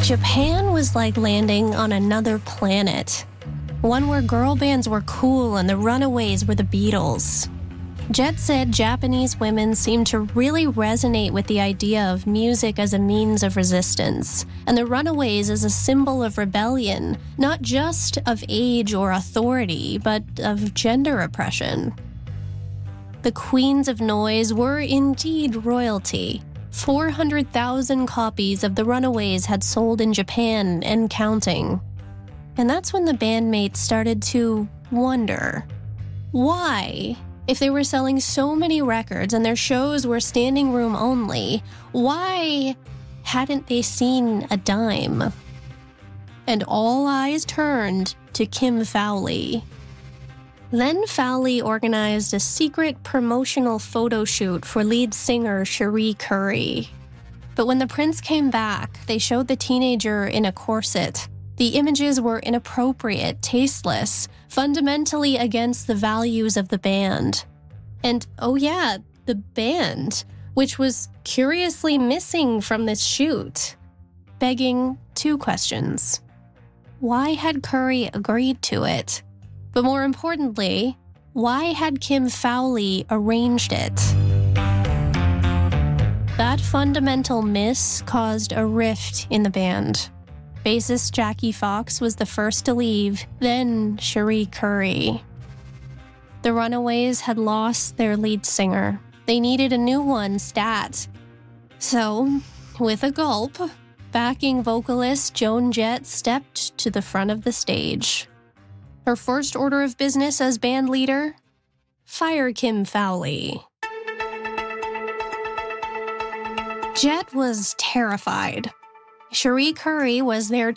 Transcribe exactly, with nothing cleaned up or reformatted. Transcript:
Japan was like landing on another planet. One where girl bands were cool and the Runaways were the Beatles. Jet said Japanese women seemed to really resonate with the idea of music as a means of resistance, and the Runaways as a symbol of rebellion, not just of age or authority, but of gender oppression. The Queens of Noise were indeed royalty. four hundred thousand copies of the Runaways had sold in Japan and counting. And that's when the bandmates started to wonder, why? If they were selling so many records and their shows were standing room only, why hadn't they seen a dime? And all eyes turned to Kim Fowley. Then Fowley organized a secret promotional photo shoot for lead singer Cherie Currie. But when the prince came back, they showed the teenager in a corset. The images were inappropriate, tasteless, fundamentally against the values of the band. And, oh yeah, the band, which was curiously missing from this shoot, begging two questions. Why had Currie agreed to it? But more importantly, why had Kim Fowley arranged it? That fundamental miss caused a rift in the band. Bassist Jackie Fox was the first to leave, then Cherie Currie. The Runaways had lost their lead singer. They needed a new one, stat. So, with a gulp, backing vocalist Joan Jett stepped to the front of the stage. Her first order of business as band leader? Fire Kim Fowley. Jett was terrified. Cherie Currie was their